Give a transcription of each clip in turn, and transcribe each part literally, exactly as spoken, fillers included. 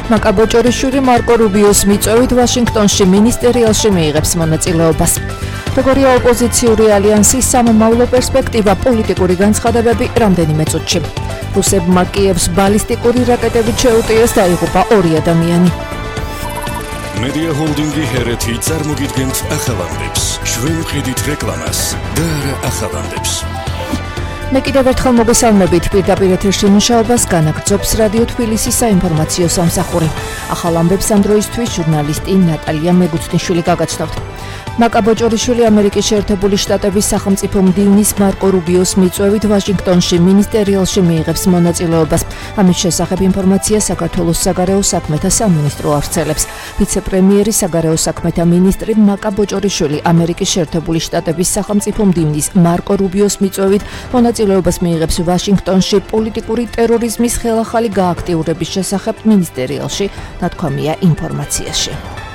მაკა ბოჭორიშვილი მარკო რუბიოს მიწვევით ვაშინგტონში მინისტერიალში მიიღებს მონაწილეობას. როგორია ოპოზიციური ალიანსის სამომავლო პერსპექტივა, პოლიტიკური განცხადებები რამდენიმე წუთში. რუსებმა კიევს ბალისტიკური რაკეტებით შეუტიეს, დაიღუპა ორი ადამიანი. Media Holdingi ჰერეთი წარმოგიდგენთ ახალამდებს. ჩვენ ვხედით რეკლამას და არა ახალამდებს. მე კიდევ ერთხელ მოგესალმებით, პირდაპირ ეთერში მუშაობას განაგრძობს რადიო თბილისის საინფორმაციო სამსახური. ახალ ამბებს ამ დროისთვის ჟურნალისტი ნატალია მეგუცნიშვილი გაგაცნობთ. მაკა ბოჭორიშვილი ამერიკის შეერთებული შტატების სახელმწიფო მდივნის მარკო რუბიოს მიწვევით ვაშინგტონში მინისტერიალში მიიღებს მონაწილეობას. ამის შესახებ ინფორმაცია საქართველოს საგარეო საქმეთა სამინისტრო ავრცელებს. ვიცე-პრემიერი საგარეო საქმეთა მინისტრი მაკა ბოჭორიშვილი ამერიკის შეერთებული შტატების სახელმწიფო მდივნის მარკო რუბიოს მიწვევით მონაწილეობას მიიღებს ვაშინგტონში პოლიტიკური ტერორიზმის ხელახალი გააქტიურების შესახებ მინისტერიალში, ნათქვამია ინფორმაციაში.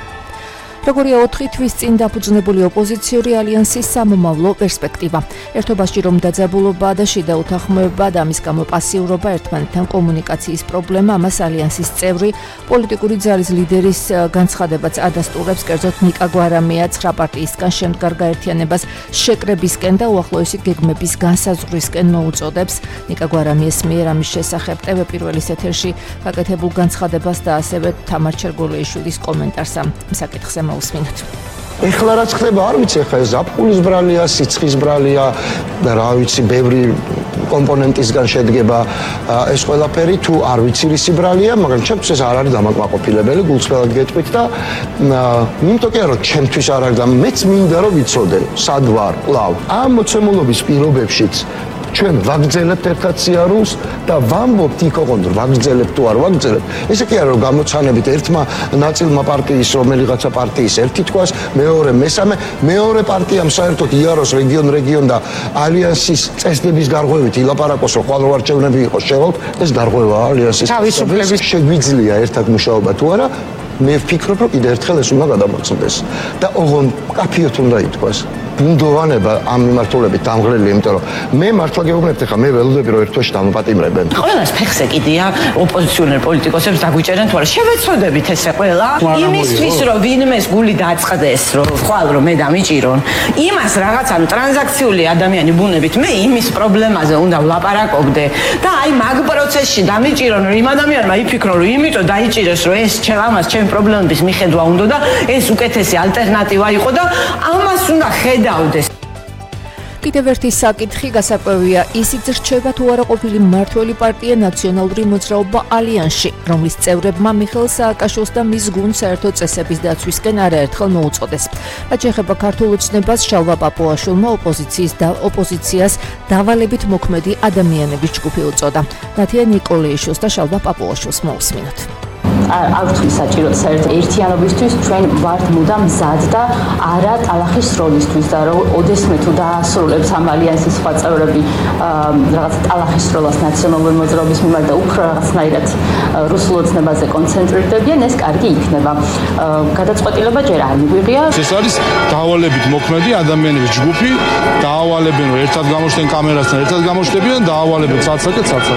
როგორია ოთხი თვის წინ დაფუძნებული ოპოზიციური ალიანსის სამომავლო პერსპექტივა. ერთობაში რომ დაძაბულობა და შიდა უთანხმოება და ამის გამო პასიურობა, ერთმანეთთან კომუნიკაციის პრობლემა, ამას ალიანსის წევრი პოლიტიკური ძალის ლიდერის განცხადებაც ადასტურებს, კერძოდ ნიკა გვარამია ცხრა პარტიისგან შემდგარ გაერთიანებას შეკრებისკენ და უახლოესი გეგმების განსაზღვრისკენ მოუწოდებს. ნიკა გვარამიას მიერ ამის შესახებ ტევ პირველის ეთერში გაკეთებულ განცხადებას და ასევე თამარ ჩერგოლეიშვილის კომენტარს ამ საკითხზე უსმინოთ. ეხლა რაც ხდება, არ ვიცი, ეხლა ეს ზაფხულის ბრალია, სიცხის ბრალია და რა ვიცი, ბევრი კომპონენტისგან შედგება ეს ყველაფერი, თუ არ ვიცი რისი ბრალია, მაგრამ ჩემთვის ეს არ არის დამაკმაყოფილებელი, გულწრფელად გეტყვით და იმიტომ კი არა, რომ ჩემთვის არ არის და მეც მინდა რომ ვიცოდე, სად ვარ, კლავ. ამ მოცემულობის პირობებშიც ჩვენ ვაგრძელებთ ერთად სიარულს და ვამბობთ იქ ოღონდ ვაგრძელებთ თუ არ ვაგრძელებთ. ესე კი არა რომ გამოცანებით ერთმა ნაწილმა პარტიის რომელიღაცა პარტიის ერთი თქواس, მეორე მესამე, მეორე პარტიამ საერთოდ იაროს რეგიონ რეგიონ და ალიანსის წესდების გარღვევით ილაპარაკოს რომ ხვალვარჩევნები იყოს შევალთ, ეს გარღვევაა ალიანსის. თავისუფლების შეგვიძლია ერთად მუშაობა თუ არა, მე ვფიქრობ რომ კიდევ ერთხელ ეს უნდა გადამოწმდეს და ოღონდ კაფიოთ უნდა ითქვას. ბუნდოვანება ამ მიმართულებით დამღლელი, იმიტომ რომ მე მართლა გეუბნებთ, ხა მე ველოდები რომ ერთვაში დამოპატიმრებენ. ყველას ფეხზე კიდია ოპოზიციონერ პოლიტიკოსებს დაგვიჭერენ თუ არა. შევეცოდებით ესე ყველა იმისთვის რომ ვინმეს გული დაწყდეს, რომ ხვალ რომ მე დამიჭირონ, იმას რაღაც ანუ ტრანზაქციული ადამიანი ბუნებით მე იმის პრობლემაზე უნდა ვლაპარაკობდე და აი მაგ პროცესში დამიჭირონ რომ იმ ადამიანმა იფიქრონ რომ იმიტომ დაიჭირეს რომ ეს ჩემს ჩემ პრობლემების მიხედვა უნდა და ეს უკეთესი ალტერნატივა იყო და ამას უნდა ხედავდეს. კიდევ ერთი საკითხი გასაკვირია, ისიც რჩება თუ არა ყოფილი მმართველი პარტია ნაციონალური მოძრაობა ალიანსში, რომლის წევრებმა მიხეილ სააკაშვილს და მის გუნდს საერთო წესების დაცვისკენ არაერთხელ მოუწოდეს. რაც ეხება ქართულ ოცნებას, შალვა პაპუაშვილმა ოპოზიციის და ოპოზიციას დავალებით მოქმედი ადამიანების ჯგუფი უწოდა. ნათია ნიკოლეიშვილს და შალვა პაპუაშვილს მოусმინოთ. არ ვთქვი საჭიროდ საერთოდ ერთიანობისთვის, ჩვენ ვართ მუდამ მზად და არა ტალახის როლისთვის და რომ ოდესმე თუ დაასრულებს ამ ალიანსის სხვა წევრები რაღაც ტალახის როლას ნაციონალური მოძრაობის მიმართ და უფრო რაღაცნაირად რუსულ ოცნებაზე კონცენტრირდებიან, ეს კარგი იქნება. გადაწყვეტილება ჯერ არ მიგვიღია. ეს არის დავალებით მოქმედი ადამიანების ჯგუფი, დაავალებენ რომ ერთად გამოჩნდნენ კამერასთან, ერთად გამოჩნდებიან, დაავალებენ ცაცაკეთ ცაცაკ.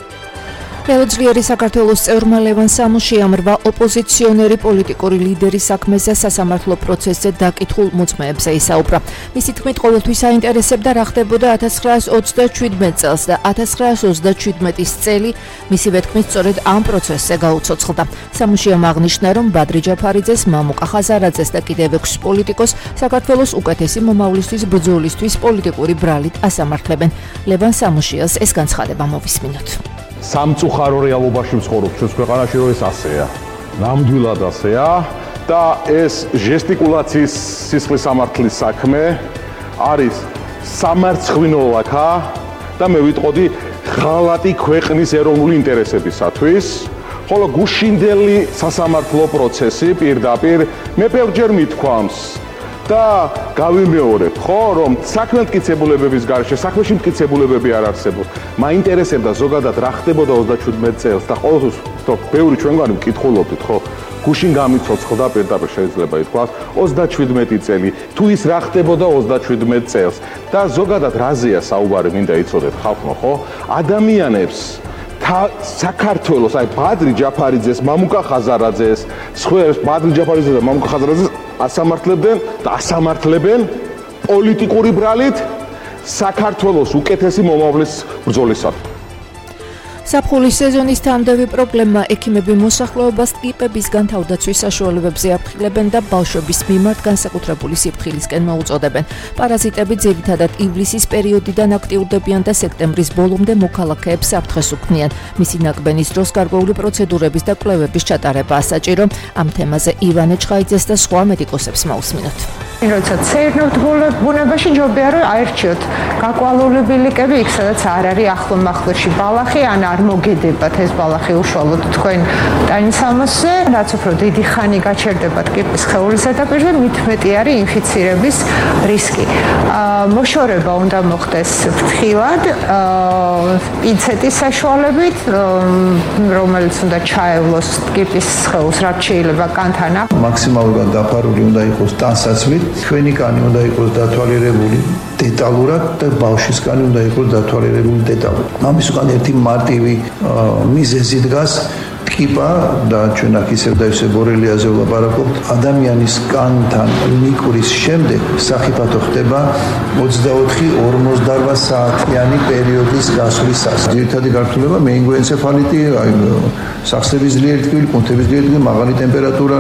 მელოძლიერი საქართველოს წევრმა ლევან სამუშიამ რვა ოპოზიციონერი პოლიტიკური ლიდერის საქმეზე სასამართლო პროცესზე დაკითხულ მოწმეებზე ისაუბრა. მისი თქმით, ყოველთვის აინტერესებდა რა ხდებოდა ათას ცხრაას ოცდაშვიდმეტ წელს და ათას ცხრაას ოცდაჩვიდმეტის წელი მისივე თქმით სწორედ ამ პროცესზე გაუცოცხლდა. სამუშიამ აღნიშნა, რომ ბადრი ჯაფარიძეს, მამუკა ხაზარაძეს და კიდევ ექვს პოლიტიკოს საქართველოს უკეთესი მომავლისთვის ბრძოლისთვის პოლიტიკური ბრალით ასამართლებენ. ლევან სამუშიას ეს განცხადება მოვისმინოთ. სამწუხარო რეალობაში ვცხოვრობ ჩვენს ქვეყანაში, რომ ეს ასეა. ნამდვილად ასეა და ეს ჟესტიკულაციის სისხლის სამართლის საქმე არის სამარცხვინო ლაქა და მე ვიტყოდი ღალატი ქვეყნის ეროვნული ინტერესებისათვის, ხოლო გუშინდელი სასამართლო პროცესი პირდაპირ მე ბევრჯერ მithქვამს და გავიმეორებ, ხო, რომ საქმე მტკიცებულებების გარეშე, საქმეში მტკიცებულებები არ არსებობს. მაინტერესებდა ზოგადად რა ხდებოდა ოცდაჩვიდმეტ წელს და ყოველთვის ბევრი ჩვენგანი მკითხულობდით, ხო, გუშინ გამიცოცხლდა პირდაპირ შეიძლება ითქვას ოცდაჩვიდმეტი წელი, თუ ის რა ხდებოდა ოცდაჩვიდმეტ წელს და ზოგადად რაზეა საუბარი მინდა იცოდეთ ხალხო, ხო? ადამიანებს საქართველოს, აი ბადრი ჯაფარიძეს, მამუკა ხაზარაძეს, სხვებს ბადრი ჯაფარიძეს და მამუკა ხაზარაძეს ასამართლებდნენ და ასამართლებენ პოლიტიკური ბრალით საქართველოს უკეთესი მომავლის ბრძოლისათვის. საფხულის სეზონის თანდევი პრობლემა ექიმები მოსახლეობას ტიპებისგან თავდაცვის საშუალებებზე აფრთხილებენ და ბავშვების მიმართ განსაკუთრებული სიფრთხილისკენ მოუწოდებენ. პარაზიტები ძირითადად ივლისის პერიოდიდან აქტიურდებიან და სექტემბრის ბოლომდე მოქალაქეებს საფრთხეს უქმნიან. მისი ნაკბენის დროს გარკვეული პროცედურების და კვლევების ჩატარებაა საჭირო. ამ თემაზე ივანე ჩხაიძეს და სხვა მედიკოსებს მოусმინოთ. როცა ცერნობთ ბუნებაში ჯობია რომ აერჩიოთ გაკვალული ბილიკები იქ სადაც არ არის ახლო მახლოში ბალახი ან არ მოგედებათ ეს ბალახი უშუალოდ თქვენ ტანისამოსზე რაც უფრო დიდი ხანი გაჩერდებათ კიპის სხეულის ზედაპირზე მით მეტი არის ინფიცირების რისკი. მოშორება უნდა მოხდეს ფრთხილად პინცეტის საშუალებით რომელიც უნდა ჩაევლოს კიპის სხეულს რაც შეიძლება კანთან მაქსიმალურად დაფარული უნდა იყოს ტანსაცმლით. ჩვენი კანი უნდა იყოს დათვალიერებული დეტალურად და ბავშვის კანი უნდა იყოს დათვალიერებული დეტალურად. ამის უკან ერთი მარტივი მიზეზი დგას ტკიპა და ჩვენ აქ ისევ და ისევ ბორელიაზე ვლაპარაკობთ. ადამიანის კანთან მიკრის შემდეგ სახიფათო ხდება ოცდაოთხი ორმოცდაოთხ საათიანი პერიოდის გასვლისას. ძირითადი გართულება მეინგოენცეფალიტი, აი სახსრების ძლიერი ტკივილი, კუნთების ძლიერი ტკივილი, მაღალი ტემპერატურა.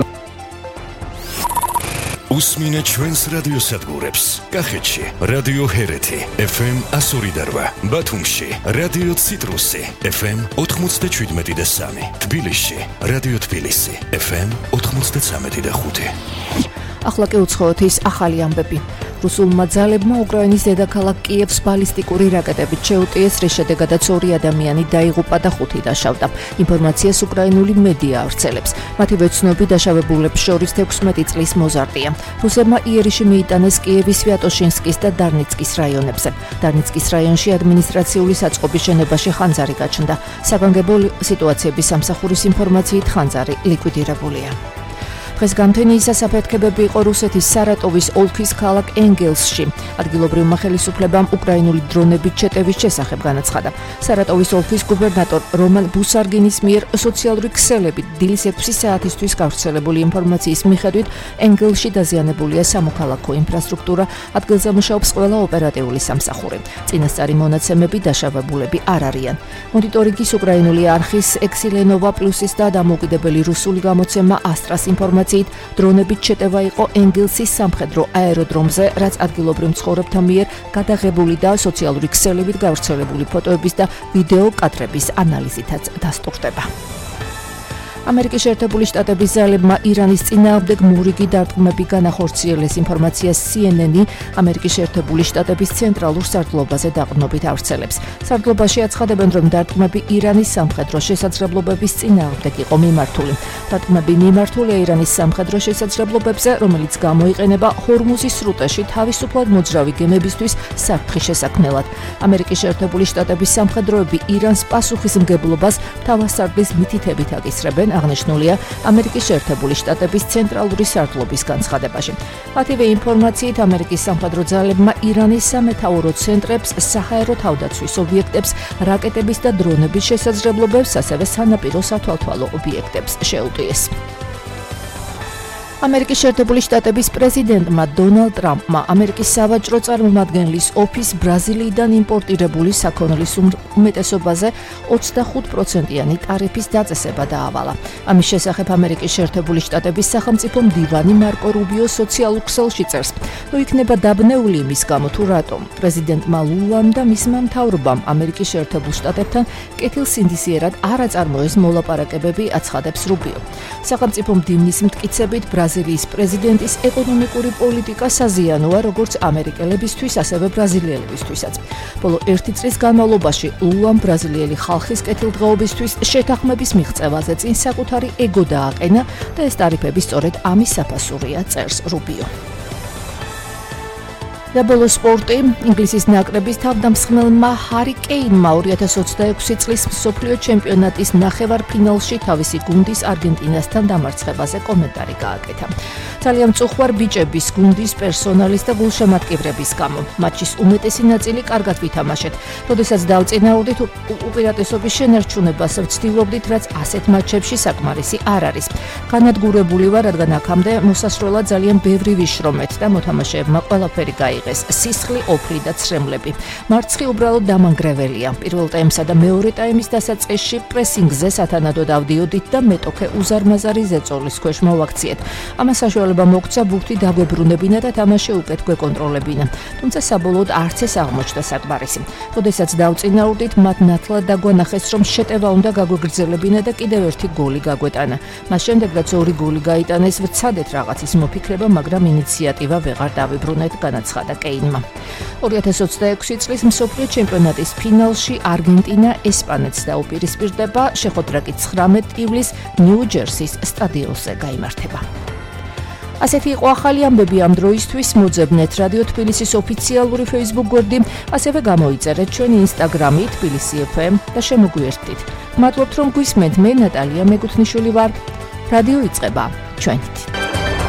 უსმინე ჩვენს რადიოსადგურებს. კახეთში რადიო ჰერეთი ეფ ემ εκατო ორი და რვა, ბათუმში რადიო ციტრუსი ეფ ემ ოთხმოცდაშვიდმეტი და სამი, თბილისში რადიო თბილისი ეფ ემ ოთხმოცდაცამეტი და ხუთი. ახლა კი უცხოოთ ის ახალი ამბები. რუსულმა ძალებმა უკრაინის დედაქალაქ კიევს ბალისტიკური რაკეტებით შეუტიეს, რის შედეგადაც ორი ადამიანი დაიღუპა და ხუთი დაშავდა. ინფორმაციას უკრაინული მედია ავრცელებს. მათივე ცნობი დაშავებულებს შორის თექვსმეტი წლის მოზარდია. რუსებმა იერიში მიიტანეს კიევის სვიატოშინსკის და დარნიცკის რაიონებზე. დარნიცკის რაიონში ადმინისტრაციული საწყობის შენობაში ხანძარი გაჩნდა. საგანგებო სიტუაციების სამსახურის ინფორმაციით ხანძარი ლიკვიდირებულია. დღეს გამთენიისა საფეთქებები იყო რუსეთის სარატოვის ოლქის ქალაქ ენგელსში. ადგილობრივმა ხელისუფლებამ უკრაინული დრონებით შეტევის შესახებ განაცხადა. სარატოვის ოლქის გუბერნატორ რომან ბუსარგინის მიერ სოციალური ქსელებით დილის ექვსი საათისთვის გავრცელებული ინფორმაციის მიხედვით ენგელსში დაზიანებულია სამოქალაქო ინფრასტრუქტურა, ადგილზე მუშაობს ყველა ოპერატიული სამსახური. წინასწარი მონაცემები დაშავებულები არ არიან. მონიტორინგის უკრაინული არხის ექსილენოვა პლუსის და დამოუკიდებელი რუსული გამოცემა ასტრას ინფორმაცია დრონებით შეტევა იყო ენგელსის სამხედრო აეროდრომზე, რაც ადგილობრივ მცხოვრებთა მიერ გადაღებული და სოციალური ქსელებით გავრცელებული ფოტოების და ვიდეო კადრების ანალიზითაც დასტურდება. ამერიკის შეერთებული შტატების ძალებმა ირანის წინააღმდეგ მორიგი დარტყმები განახორციელეს. ინფორმაციას სი ენ ენი ამერიკის შეერთებული შტატების ცენტრალურ სარდლობაზე დაყრდნობით ავრცელებს. სარდლობაში აცხადებენ, რომ დარტყმები ირანის სამხედრო შესაძლებლობების წინააღმდეგ იყო მიმართული. დარტყმები მიმართულია ირანის სამხედრო შესაძლებლობებზე, რომელიც გამოიყენება ჰორმუზის სრუტეში თავისუფლად მოძრავი გემებისთვის საფრთხის შესაქმნელად. ამერიკის შეერთებული შტატების სამხედროები ირანს პასუხისმგებლობას თავასარდლის მითითებით აკისრებენ. აღნიშნულია ამერიკის შეერთებული შტატების ცენტრალური სარდლობის განცხადებაში. მათივე ინფორმაციით ამერიკის სამხედრო ძალებმა ირანის სამეთაურო ცენტრებს, საჰაერო თავდაცვის ობიექტებს, რაკეტების და დრონების შესაძლებლობებს, ასევე სანაპირო სათვალთვალო ობიექტებს შეუტიეს. ამერიკის შეერთებული შტატების პრეზიდენტმა დონალდ ტრამპმა ამერიკის სავაჭრო წარმომადგენლის ოფისს ბრაზილიიდან იმპორტირებული საქონლის უმეტესობაზე ოცდახუთ პროცენტიანი ტარიფის დაწესება დაავალა. ამის შესახებ ამერიკის შეერთებული შტატების სახელმწიფო მდივანი მარკო რუბიო სოციალურ ქსელში წერს, რომ იქნება დაბნეული იმის გამო, თუ რატომ პრეზიდენტმა ლულამ და მისმა მთავრობამ ამერიკის შეერთებულ შტატებთან კეთილსინდისიერად არ აწარმოეს მოლაპარაკებები, აცხადებს რუბიო. სახელმწიფო მდივნის მტკიცებით ბრაზილიის პრეზიდენტის ეკონომიკური პოლიტიკა საზიანოა როგორც ამერიკელებისთვის, ასევე ბრაზილიელებისთვისაც. ბოლო ერთი წლის განმავლობაში ლულამ ბრაზილიელი ხალხის კეთილდღეობისთვის შეთანხმების მიღწევაზე წინ საკუთარი ეგო დააყენა და ეს ტარიფები სწორედ ამის საფასურია, წერს რუბიო. და ბოლო სპორტი, ინგლისის ნაკრების თავდამსხმელმა ჰარი კეინმა ორი ათას ოცდაექვსი წლის მსოფლიო ჩემპიონატის ნახევარფინალში თავისი გუნდის არგენტინასთან დამარცხებაზე კომენტარი გააკეთა. ძალიან მწუხვარ ბიჭების გუნდის პერსონალის და გულშემატკივრების გამო. მატჩის უმეტესი ნაწილი კარგად ვითამაშეთ. როდესაც დავწინაურდით, უპირატესობის შენარჩუნებას ვცდილობდით, რაც ასეთ მატჩებში საკმარისი არ არის. განადგურებული ვარ, რადგან აქამდე მოსასროლად ძალიან ბევრი ვიშრომეთ და მოთამაშეებმა ყველაფერი გაიღეს. სისხლი, ოფლი და ცრემლები. მარცხი უბრალოდ დამანგრეველია. პირველ ტაიმსა და მეორე ტაიმის დასაწყისში პრესინგზე სათანადოდ ავდიოდით და მეტოქე უზარმაზარი ზეწოლის ქვეშ მოვაქციეთ. ამას საშუალება მოგცა ბურთი დაგვებრუნებინა და თამაში უკეთ გვეკონტროლებინა. თუმცა საბოლოოდ არც ეს აღმოჩნდა საკმარისი. როდესაც დავწინაურდით, მათ ნათლად დაგვანახეს, რომ შეტევა უნდა გაგვეგრძელებინა და კიდევ ერთი გოლი გაგვეტანა. მას შემდეგ, რაც ორი გოლი გაიტანეს, ვცადეთ რაღაცის მოფიქრება, მაგრამ ინიციატივა ვეღარ დავიბრუნეთ, განაცხადა კეინმა. ორი ათას ოცდაექვსი წლის მსოფლიო ჩემპიონატის ფინალში არგენტინა ესპანეთს დაუპირისპირდება, შეხვედრა კი ცხრამეტ ივლისს ნიუ-ჯერსის სტადიონზე გაიმართება. ასეთი იყო ახალი ამბები ამ დროისთვის. მოძებნეთ რადიო თბილისის ოფიციალური Facebook გვერდი, ასევე გამოიწერეთ ჩვენი Instagram-ი თბილისი ეფ ემ და შემოგვიერთდით. მადლობთ რომ გვისმენთ. მე ნატალია მეგუთნიშვილი ვარ. რადიო იწყება ჩვენით.